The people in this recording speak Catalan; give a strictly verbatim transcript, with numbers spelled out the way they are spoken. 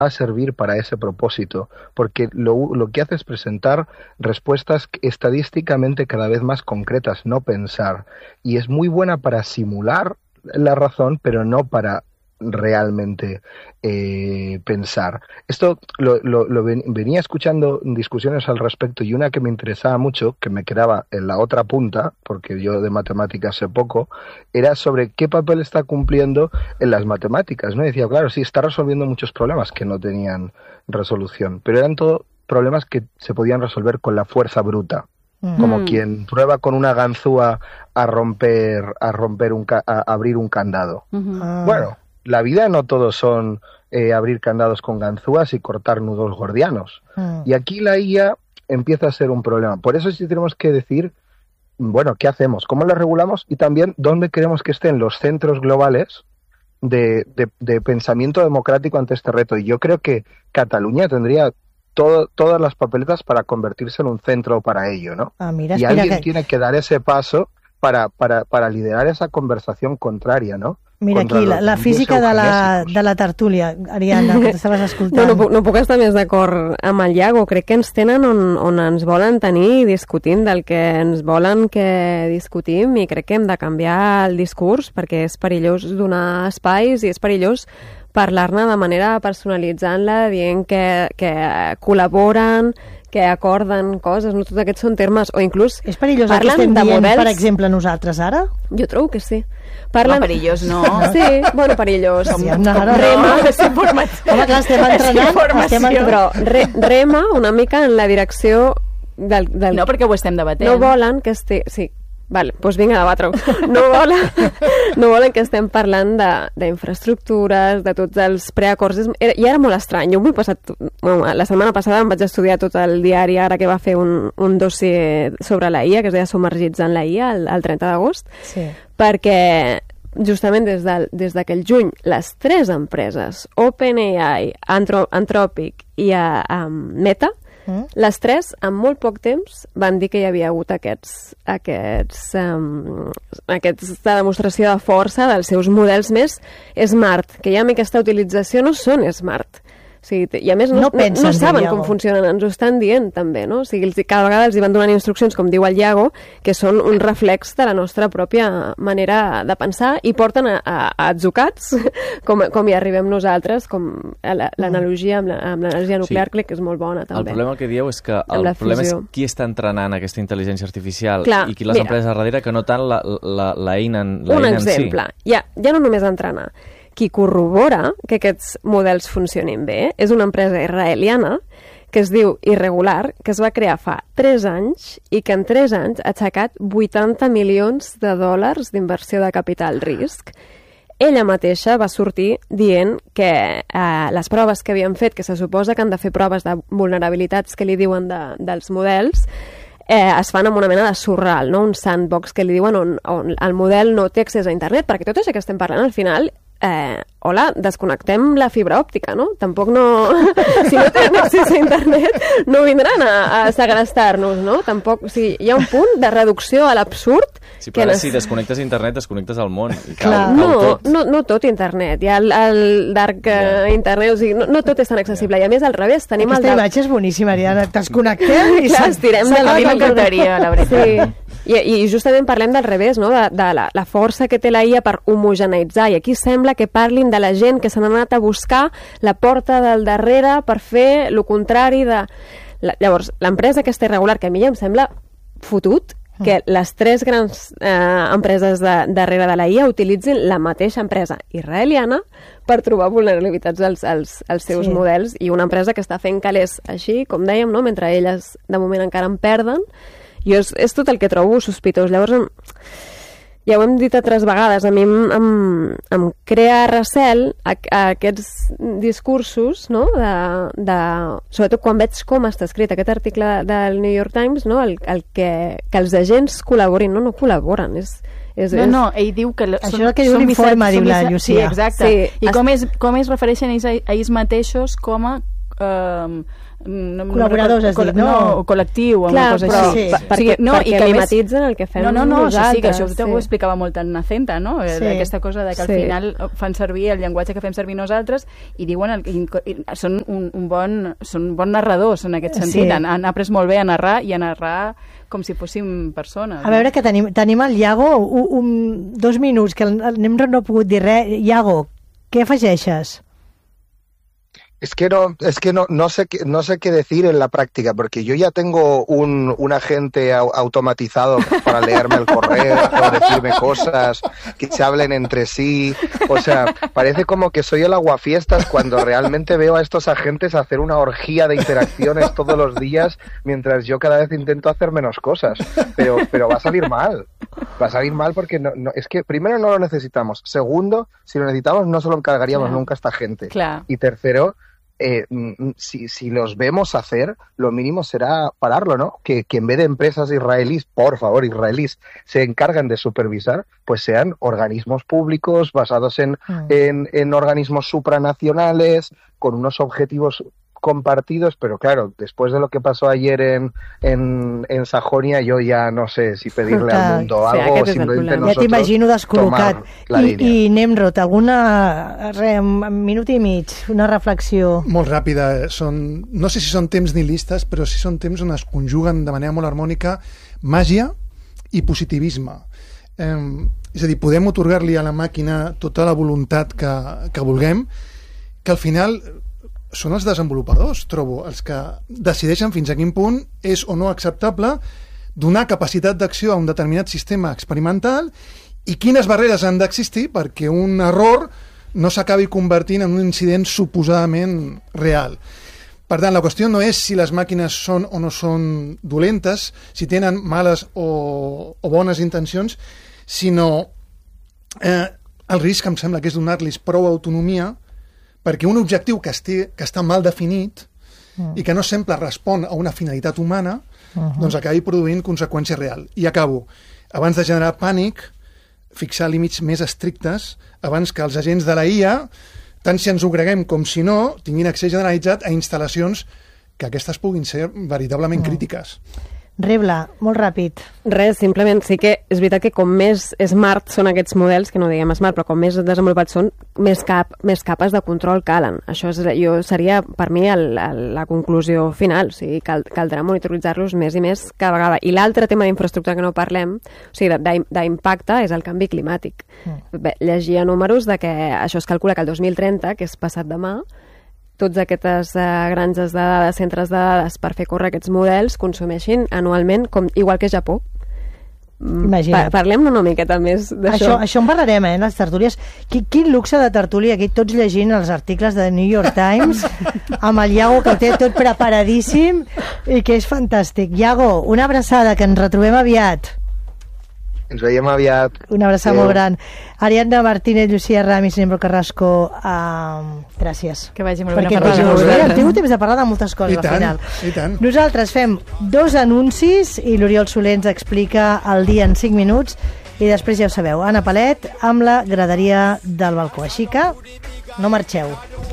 a servir para ese propósito, porque lo, lo que hace es presentar respuestas estadísticamente cada vez más concretas, no pensar. Y es muy buena para simular la razón, pero no para realmente eh, pensar. Esto lo, lo, lo ven, venía escuchando discusiones al respecto, y una que me interesaba mucho, que me quedaba en la otra punta, porque yo de matemáticas sé poco, era sobre qué papel está cumpliendo en las matemáticas, ¿no? Y decía, claro, sí, está resolviendo muchos problemas que no tenían resolución, pero eran todos problemas que se podían resolver con la fuerza bruta. Como mm. quien prueba con una ganzúa a romper, a romper un, a abrir un candado. Uh-huh. Ah. Bueno, la vida no todos son eh, abrir candados con ganzúas y cortar nudos gordianos. Uh-huh. Y aquí la I A empieza a ser un problema. Por eso sí tenemos que decir, bueno, ¿qué hacemos? ¿Cómo la regulamos? Y también, ¿dónde queremos que estén los centros globales de, de, de pensamiento democrático ante este reto? Y yo creo que Cataluña tendría Todo, todas las papeletas para convertirse en un centro para ello, ¿no? Ah, mira, y alguien que... tiene que dar ese paso para, para, para liderar esa conversación contraria, ¿no? Mira, Contra aquí, la, la física de la, de la tertúlia, Ariadna, que t'estaves escoltant. No, no, puc, no puc estar més d'acord amb el Iago. Crec que ens tenen on, on ens volen tenir discutint del que ens volen que discutim, i crec que hem de canviar el discurs, perquè és perillós donar espais i és perillós parlar-ne de manera personalitzant-la, dient que, que col·laboren, que acorden coses, no? Tots aquests són termes, o inclús és perillós el que estem dient, models... per exemple, nosaltres ara? Jo trobo que sí. Parlen... No, perillós no. Sí, bueno, perillós. Sí, no, no, rema, no. Home, clar, estem entrenant. Estem entrenant. Però re, rema una mica en la direcció del, del... No, perquè ho estem debatent. No volen que estigui... Sí. Vale, doncs vinga, debatre-ho. No volen, no volen que estem parlant d'infraestructures, de, de tots els preacords. I era molt estrany. Jo m'he passat... Bueno, la setmana passada em vaig estudiar tot el diari, ara que va fer un, un dossier sobre la I A, que es deia Submergits en la I A, el, el trenta d'agost, sí. Perquè justament des, de, des d'aquell juny, les tres empreses, OpenAI, Antro, Anthropic i a, a Meta, Mm. les tres, en molt poc temps, van dir que hi havia hagut aquests, aquests, um, aquesta demostració de força dels seus models més smart, que ja amb aquesta utilització no són smart. O sigui, i a més no, no, pensen, no, no saben com Iago. funcionen, ens ho estan dient també, no? O sigui, els, cada vegada els hi van donant instruccions, com diu el Iago, que són un reflex de la nostra pròpia manera de pensar, i porten a, a, a atzucats, com, com hi arribem nosaltres, com l'analogia amb l'energia nuclear, sí. Crec que és molt bona també. El problema que dieu és que el problema és qui està entrenant aquesta intel·ligència artificial. Clar, i qui les mira, empreses a darrere, que no tant l'eina en, un en si. exemple, ja, ja no només entrenar. Qui corrobora que aquests models funcionin bé és una empresa israeliana que es diu Irregular, que es va crear fa tres anys i que en tres anys ha aixecat vuitanta milions de dòlars d'inversió de capital risc. Ella mateixa va sortir dient que eh, les proves que havien fet, que se suposa que han de fer proves de vulnerabilitats que li diuen de, dels models, eh, es fan amb una mena de surreal, no? Un sandbox que li diuen on, on el model no té accés a internet, perquè tot això que estem parlant al final... Eh, hola, desconnectem la fibra òptica, no? Tampoc no... Si no tenen accés a internet, no vindran a, a segrestar-nos, no? Tampoc... O sigui, hi ha un punt de reducció a l'absurd... Sí, però ara les... si desconnectes internet, desconnectes el món. I cau, Clar. cau No, tot. no, no tot internet. Hi ha el, el dark yeah. internet, o sigui, no, no tot és tan accessible. Yeah. I a més, al revés, tenim Aquesta el... Aquesta imatge és boníssima, Ariadna. Desconnectem i Clar, estirem de la vida m'encantaria, la veritat. Sí. I, I justament parlem del revés, no? de, de la, la força que té la I A per homogeneitzar, i aquí sembla que parlin de la gent que s'han anat a buscar la porta del darrere per fer el contrari de... La, llavors, l'empresa aquesta Irregular, que a mi ja em sembla fotut, que les tres grans eh, empreses de, darrere de la I A utilitzin la mateixa empresa israeliana per trobar vulnerabilitats als, als, als seus sí. models, i una empresa que està fent calés així, com dèiem, no? Mentre elles de moment encara en perden. Jo és, és tot el que trobo sospitós. Llavors, em, ja ho hem dit altres vegades, a mi em, em, em crea recel a, a aquests discursos, no? de, de, sobretot quan veig com està escrit aquest article del New York Times, no? el, el que, que els agents col·laborin. No, no col·laboren, és... És, no, no, ell diu que... Això són, és el que diu l'informe, diu la Llucia. Sí, exacte. Sí, I com, és, com es refereixen ells a, a ells mateixos com a Eh, col·laboradors, has dit, no? No, col·lectiu, Clar, una cosa però, així. sí. perquè, sí, no, perquè i que mimetitzen el que fem no, no, no, nosaltres. Sí, que això sí. Ho explicava molt en Nacenta, no? Sí. Aquesta cosa de que al sí. final fan servir el llenguatge que fem servir nosaltres i diuen el, i, són un, un bon són bons narradors en aquest sentit. Sí. Han, han après molt bé a narrar i a narrar com si fóssim persones. A veure, que tenim, tenim el Iago, un, un, dos minuts, que el Nemrod no ha pogut dir res. Iago, què afegeixes? Es que no, es que no, no sé qué, no sé qué decir en la práctica, porque yo ya tengo un, un agente au, automatizado para leerme el correo o decirme cosas que se hablen entre sí. O sea, parece como que soy el aguafiestas cuando realmente veo a estos agentes hacer una orgía de interacciones todos los días, mientras yo cada vez intento hacer menos cosas. Pero, pero va a salir mal. Va a salir mal porque no, no, es que primero no lo necesitamos. Segundo, si lo necesitamos no se lo encargaríamos claro. nunca a esta gente. Claro. Y tercero, Eh, si, si los vemos hacer, lo mínimo será pararlo, ¿no? Que, que en vez de empresas israelíes, por favor, israelíes, se encargan de supervisar, pues sean organismos públicos basados en, mm. en, en organismos supranacionales, con unos objetivos compartidos, pero claro, después de lo que pasó ayer en, en, en Sajonia, yo ya no sé si pedirle Clar. al mundo algo sí, o simplemente nosotros ja t'imagino descol·locat. I, I Nemrod, alguna re, un minut i mig, una reflexió? Molt ràpida. Són, no sé si són temps nihilistes, però sí són temps on es conjuguen de manera molt harmònica màgia i positivisme. Eh, és a dir, podem otorgar-li a la màquina tota la voluntat que, que vulguem, que al final són els desenvolupadors, trobo, els que decideixen fins a quin punt és o no acceptable donar capacitat d'acció a un determinat sistema experimental i quines barreres han d'existir perquè un error no s'acabi convertint en un incident suposadament real. Per tant, la qüestió no és si les màquines són o no són dolentes, si tenen males o, o bones intencions, sinó eh, el risc, em sembla, que és donar-los prou autonomia perquè un objectiu que, esti, que està mal definit mm. i que no sempre respon a una finalitat humana, uh-huh. doncs acabi produint conseqüència real. I acabo. Abans de generar pànic, fixar límits més estrictes, abans que els agents de la I A, tant si ens ho creguem com si no, tinguin accés generalitzat a instal·lacions que aquestes puguin ser veritablement mm. crítiques. Rebla, molt ràpid. Res, simplement sí que és veritat que com més smart són aquests models, que no diguem smart, però com més desenvolupats són, més, cap, més capes de control calen. Això és, jo seria, per mi, el, el, la conclusió final. O sigui, cal, caldrà monitoritzar-los més i més cada vegada. I l'altre tema d'infraestructura que no parlem, o sigui, d'impacte, és el canvi climàtic. Mm. Bé, llegia números de que això es calcula que el dos mil trenta, que és passat demà, tots aquestes uh, granges de dades, centres de dades per fer córrer aquests models consumeixin anualment, com, igual que Japó. Pa Parlem una miqueta més d'això. Això, això en parlarem, eh, en les tertúlies. Quin, quin luxe de tertúlia, aquí tots llegint els articles de New York Times, amb el Iago, que ho té tot preparadíssim i que és fantàstic. Iago, una abraçada, que ens retrobem aviat. Ens veiem aviat. Una abraçada molt gran. Ariadna Martínez, Lucía Ramis, Nemrod Carrasco, uh, gràcies. Que vagi molt bé a parlar. Hem tingut temps de parlar de moltes coses I tant, al final. I tant. Nosaltres fem dos anuncis i l'Oriol Soler ens explica el dia en cinc minuts i després ja ho sabeu, Anna Palet amb la graderia del balcó. Així que no marxeu.